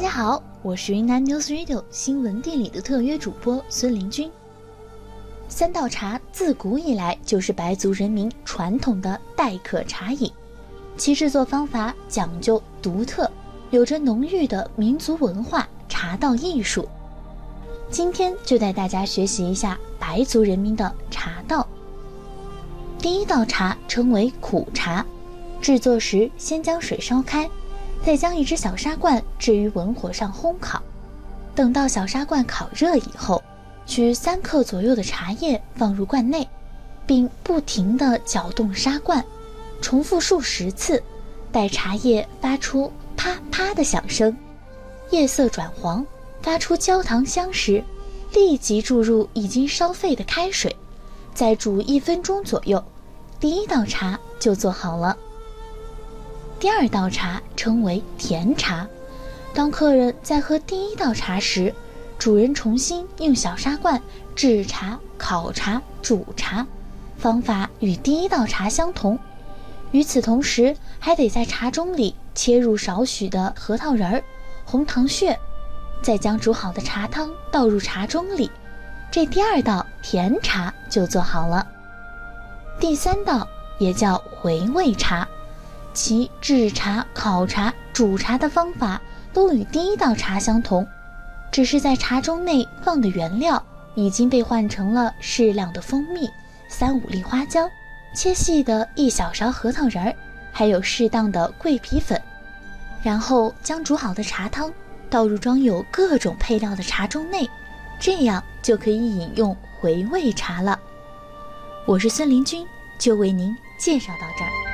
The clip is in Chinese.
家好，我是云南 News Radio 新闻地理的特约主播孙林君。三道茶自古以来就是白族人民传统的待客茶饮，其制作方法讲究独特，有着浓郁的民族文化茶道艺术。今天就带大家学习一下白族人民的茶道。第一道茶称为苦茶，制作时先将水烧开，再将一只小砂罐置于文火上烘烤，等到小砂罐烤热以后，取3克左右的茶叶放入罐内，并不停地搅动砂罐，重复数10次，待茶叶发出啪啪的响声，叶色转黄，发出焦糖香时，立即注入已经烧沸的开水，再煮1分钟左右，第一道茶就做好了。第二道茶称为甜茶，当客人在喝第一道茶时，主人重新用小砂罐制茶、烤茶、煮茶，方法与第一道茶相同。与此同时，还得在茶盅里切入少许的核桃仁儿、红糖屑，再将煮好的茶汤倒入茶盅里，这第二道甜茶就做好了。第三道也叫回味茶，其制茶、烤茶、煮茶的方法都与第一道茶相同，只是在茶盅内放的原料已经被换成了适量的蜂蜜、3-5粒花椒，切细的1小勺核桃仁儿，还有适当的桂皮粉，然后将煮好的茶汤倒入装有各种配料的茶盅内，这样就可以饮用回味茶了。我是孙林君，就为您介绍到这儿。